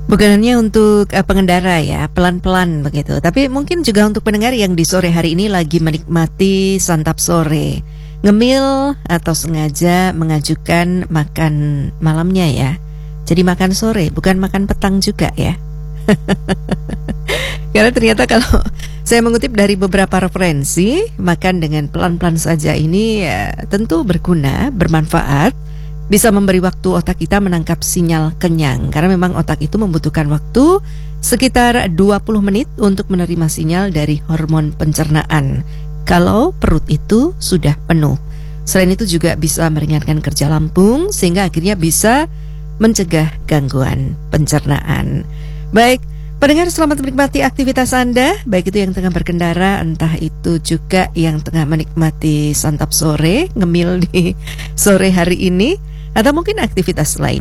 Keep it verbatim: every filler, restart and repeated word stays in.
Bukan hanya untuk uh, pengendara ya, pelan-pelan begitu. Tapi mungkin juga untuk pendengar yang di sore hari ini lagi menikmati santap sore, ngemil atau sengaja mengajukan makan malamnya ya. Jadi makan sore, bukan makan petang juga ya. Karena ternyata kalau saya mengutip dari beberapa referensi, makan dengan pelan-pelan saja ini ya, tentu berguna, bermanfaat, bisa memberi waktu otak kita menangkap sinyal kenyang. Karena memang otak itu membutuhkan waktu sekitar dua puluh menit untuk menerima sinyal dari hormon pencernaan kalau perut itu sudah penuh. Selain itu juga bisa meringankan kerja lambung sehingga akhirnya bisa mencegah gangguan pencernaan. Baik, pendengar, selamat menikmati aktivitas Anda, baik itu yang tengah berkendara, entah itu juga yang tengah menikmati santap sore, ngemil di sore hari ini, atau mungkin aktivitas lain.